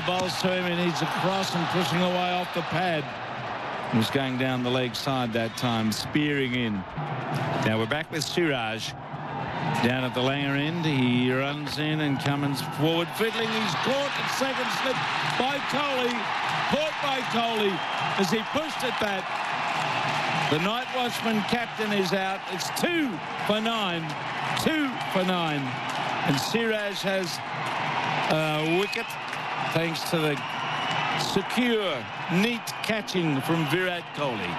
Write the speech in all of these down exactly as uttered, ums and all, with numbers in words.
Bomber bowls to him, and he's across and pushing away off the pad. He was going down the leg side that time, spearing in. Now we're back with Siraj. Down at the Langer end, he runs in and Cummins forward fiddling. He's caught at second slip by Kohli. Caught by Kohli as he pushed at that. The night watchman captain is out. It's two for nine. Two for nine. And Siraj has a wicket thanks to the secure, neat catching from Virat Kohli.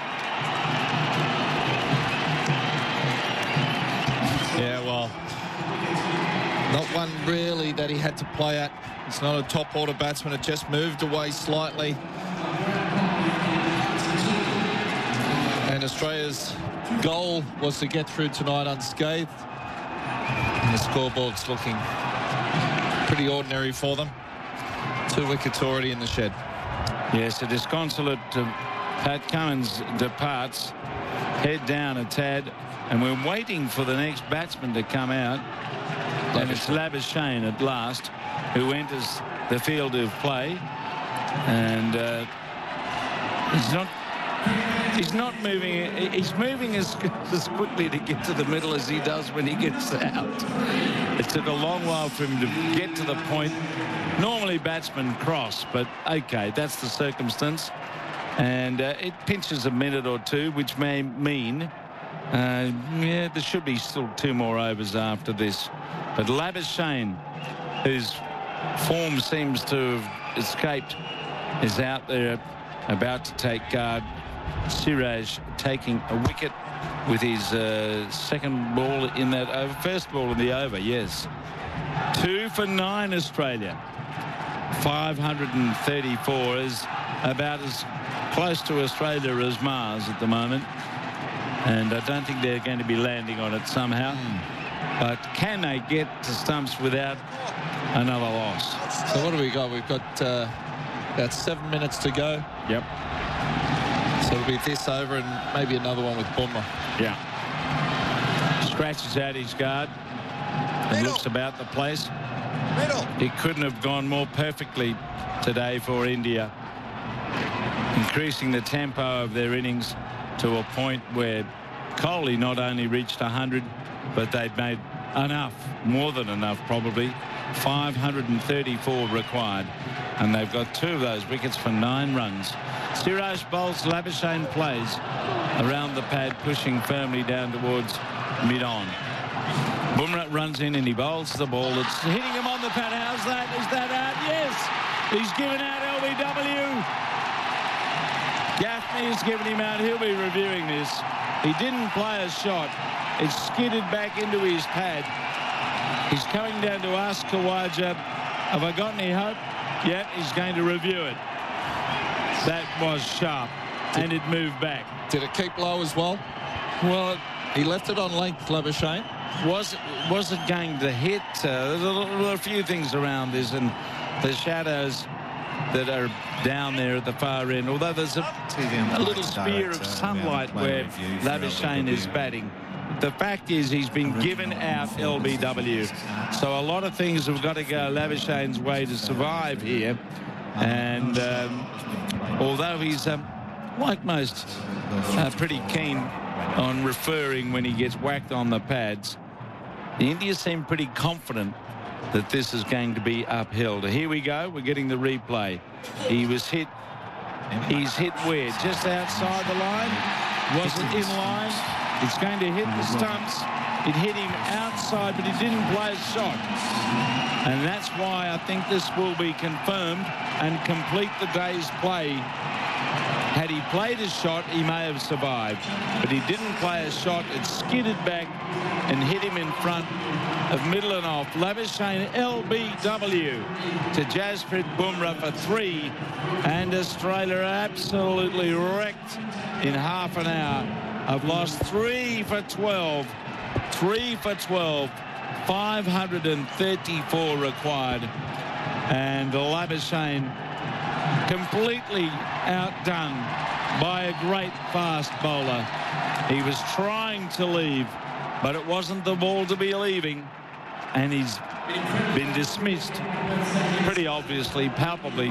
Yeah, well, not one really that he had to play at. It's not a top order batsman. It just moved away slightly. And Australia's goal was to get through tonight unscathed. And the scoreboard's looking pretty ordinary for them. Two wickets already in the shed. Yes, a disconsolate uh, Pat Cummins departs, head down a tad, and we're waiting for the next batsman to come out. And it's Labuschagne at last who enters the field of play. And uh, he's not he's not moving. He's moving as, as quickly to get to the middle as he does when he gets out. It took a long while for him to get to the point. Normally batsmen cross, but okay, that's the circumstance. And uh, it pinches a minute or two, which may mean uh, yeah, there should be still two more overs after this. But Labuschagne, whose form seems to have escaped, is out there about to take guard. Siraj taking a wicket with his uh, second ball in that over. First ball in the over, yes. Two for nine, Australia. five hundred thirty-four is about as close to Australia as Mars at the moment. And I don't think they're going to be landing on it somehow. Mm. But can they get to stumps without another loss? So what do we got? We've got uh, about seven minutes to go. Yep. So it'll be this over and maybe another one with Bumrah. Yeah. Scratches out his guard and Middle. looks about the place. Middle. It couldn't have gone more perfectly today for India, increasing the tempo of their innings to a point where Kohli not only reached one hundred, but they'd made enough, more than enough probably. five hundred thirty-four required, and they've got two of those wickets for nine runs. Siraj bowls, Labuschagne plays around the pad, pushing firmly down towards mid-on. Bumrah runs in and he bowls the ball. It's hitting him on the pad. How's that? Is that out? Yes! He's given out L B W. Gaffney has given him out. He'll be reviewing this. He didn't play a shot. It skidded back into his pad. He's coming down to ask Khawaja, have I got any hope? Yeah, he's going to review it. That was sharp, and it moved back. Did it keep low as well? Well, he left it on length, Labuschagne. Was, was it going to hit? Uh, there's a, little, a few things around this, and the shadows that are down there at the far end, although there's a, a little spear of sunlight where Labuschagne is batting. The fact is he's been given out L B W. So a lot of things have got to go Labuschagne's way to survive here. And um, although he's, um, like most, uh, pretty keen on referring when he gets whacked on the pads, the India seem pretty confident that this is going to be upheld. Here we go. We're getting the replay. He was hit. He's hit where? Just outside the line? Wasn't in line? It's going to hit the stumps. It hit him outside, but he didn't play a shot. And that's why I think this will be confirmed and complete the day's play. Had he played a shot, he may have survived. But he didn't play a shot. It skidded back and hit him in front of middle and off. Labuschagne L B W to Jasprit Bumrah for three. And Australia absolutely wrecked in half an hour. I've lost three for twelve. Three for twelve. five hundred thirty-four required. And Labuschagne completely outdone by a great fast bowler. He was trying to leave, but it wasn't the ball to be leaving. And he's been dismissed pretty obviously, palpably.